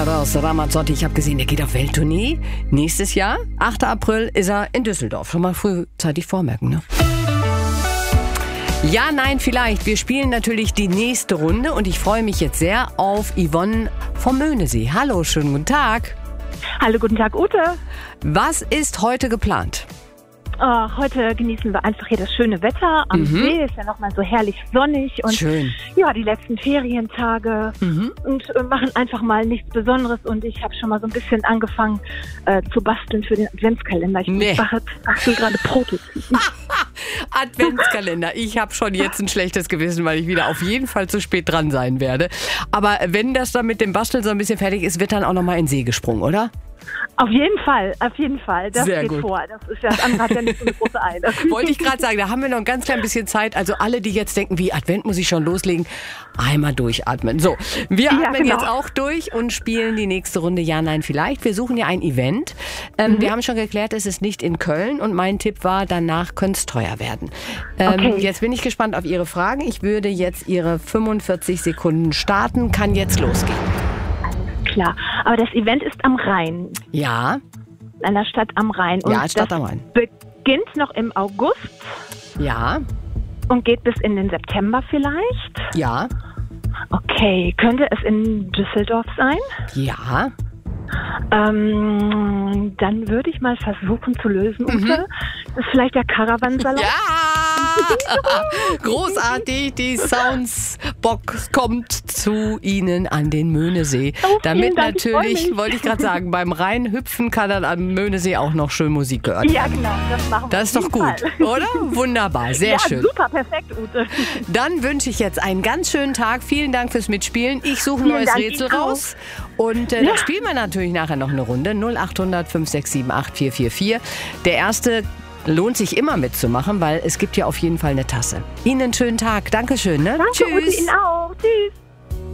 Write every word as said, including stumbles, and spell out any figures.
Eros Ramazzotti, ich habe gesehen, der geht auf Welttournee. Nächstes Jahr, achter April, ist er in Düsseldorf. Schon mal frühzeitig vormerken, ne? Ja, nein, vielleicht. Wir spielen natürlich die nächste Runde und ich freue mich jetzt sehr auf Yvonne vom Möhnesee. Hallo, schönen guten Tag. Hallo, guten Tag, Ute. Was ist heute geplant? Oh, heute genießen wir einfach hier das schöne Wetter. Am Mhm. See ist ja nochmal so herrlich sonnig. Und Schön. Ja, die letzten Ferientage. Mhm. Und äh, machen einfach mal nichts Besonderes. Und ich habe schon mal so ein bisschen angefangen äh, zu basteln für den Adventskalender. Ich Nee. bastel gerade Prototypen. Adventskalender. Ich habe schon jetzt ein schlechtes Gewissen, weil ich wieder auf jeden Fall zu spät dran sein werde. Aber wenn das dann mit dem Basteln so ein bisschen fertig ist, wird dann auch nochmal in den See gesprungen, oder? Auf jeden Fall, auf jeden Fall. Das Sehr geht gut. vor. Das ist ja, das andere hat ja nicht so eine große Eile. Wollte ich gerade sagen, da haben wir noch ein ganz klein bisschen Zeit. Also alle, die jetzt denken, wie Advent muss ich schon loslegen, einmal durchatmen. So, wir Ja, atmen genau. jetzt auch durch und spielen die nächste Runde Ja, Nein, Vielleicht. Wir suchen ja ein Event. Ähm, Mhm. Wir haben schon geklärt, es ist nicht in Köln und mein Tipp war, danach könnte es teuer werden. Ähm, Okay. Jetzt bin ich gespannt auf Ihre Fragen. Ich würde jetzt Ihre fünfundvierzig Sekunden starten. Kann jetzt losgehen. Klar. Aber das Event ist am Rhein. Ja, In einer Stadt am Rhein. Und Ja, Stadt das am Rhein. beginnt noch im August ja, und geht bis in den September vielleicht. ja, Okay, könnte es in Düsseldorf sein? ja. Ähm, dann würde ich mal versuchen zu lösen, Ute. Das ist vielleicht der Caravansalon. Ja! Großartig, die Soundsbox kommt zu Ihnen an den Möhnesee. Oh, Damit vielen Dank, ich freu natürlich, mich. wollte ich gerade sagen, beim Reinhüpfen kann dann am Möhnesee auch noch schön Musik gehört Ja, werden. genau, das machen wir. Das ist auf doch jeden gut, Fall. oder? Wunderbar, sehr ja, schön. super, perfekt, Ute. Dann wünsche ich jetzt einen ganz schönen Tag. Vielen Dank fürs Mitspielen. Ich suche ein Vielen neues Dank, Rätsel ich auch. raus. Und äh, Ja. dann spielen wir natürlich nachher noch eine Runde. null acht hundert fünf sechs sieben acht vier vier vier. Der erste lohnt sich immer mitzumachen, weil es gibt ja auf jeden Fall eine Tasse. Ihnen einen schönen Tag. Dankeschön. Ne? Danke, Ute, Tschüss. Ihnen auch. Tschüss.